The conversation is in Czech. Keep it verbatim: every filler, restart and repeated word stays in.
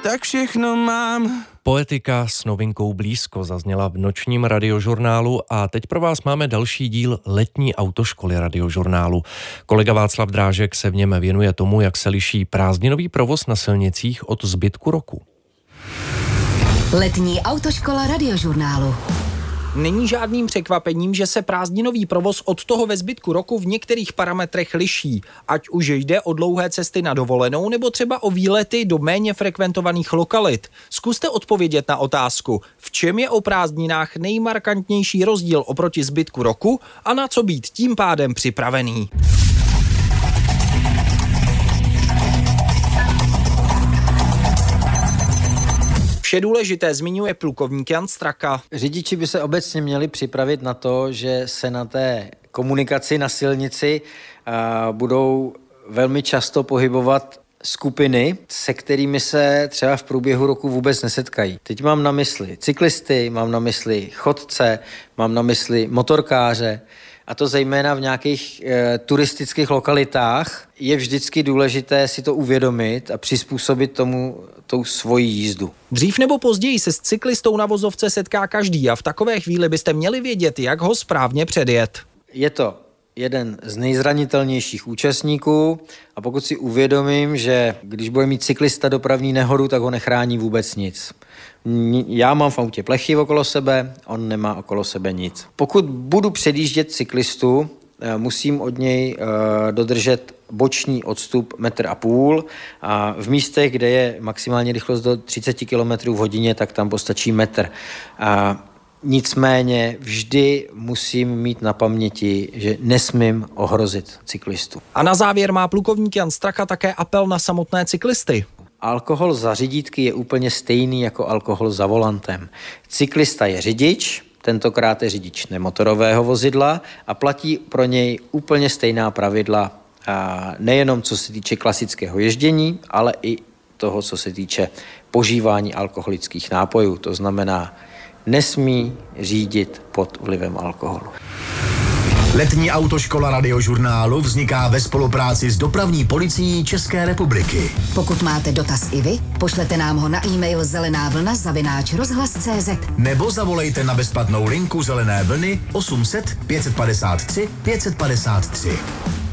tak všechno mám. Poetika s novinkou Blízko zazněla v nočním radiožurnálu a teď pro vás máme další díl letní autoškoly radiožurnálu. Kolega Václav Drážek se v něm věnuje tomu, jak se liší prázdninový provoz na silnicích od zbytku roku. Letní autoškola radiožurnálu. Není žádným překvapením, že se prázdninový provoz od toho ve zbytku roku v některých parametrech liší. Ať už jde o dlouhé cesty na dovolenou nebo třeba o výlety do méně frekventovaných lokalit. Zkuste odpovědět na otázku, v čem je o prázdninách nejmarkantnější rozdíl oproti zbytku roku a na co být tím pádem připravený. Vše důležité zmiňuje plukovník Jan Straka. Řidiči by se obecně měli připravit na to, že se na té komunikaci na silnici uh, budou velmi často pohybovat skupiny, se kterými se třeba v průběhu roku vůbec nesetkají. Teď mám na mysli cyklisty, mám na mysli chodce, mám na mysli motorkáře, a to zejména v nějakých e, turistických lokalitách. Je vždycky důležité si to uvědomit a přizpůsobit tomu tou svoji jízdu. Dřív nebo později se s cyklistou na vozovce setká každý a v takové chvíli byste měli vědět, jak ho správně předjet. Je to jeden z nejzranitelnějších účastníků a pokud si uvědomím, že když bude mít cyklista dopravní nehodu, tak ho nechrání vůbec nic. Já mám v autě plechy okolo sebe, on nemá okolo sebe nic. Pokud budu předjíždět cyklistu, musím od něj dodržet boční odstup metr a půl a v místech, kde je maximální rychlost do třicet kilometrů v hodině, tak tam postačí metr. A nicméně vždy musím mít na paměti, že nesmím ohrozit cyklistu. A na závěr má plukovník Jan Straka také apel na samotné cyklisty. Alkohol za řídítky je úplně stejný jako alkohol za volantem. Cyklista je řidič, tentokrát je řidič nemotorového vozidla a platí pro něj úplně stejná pravidla, nejenom co se týče klasického ježdění, ale i toho, co se týče požívání alkoholických nápojů. To znamená, nesmí řídit pod vlivem alkoholu. Letní autoškola radiožurnálu vzniká ve spolupráci s dopravní policií České republiky. Pokud máte dotaz i vy, pošlete nám ho na e-mail zelená vlna zavináč rozhlas tečka cé zet. Nebo zavolejte na bezplatnou linku Zelené vlny osm set pět set padesát tři pět set padesát tři.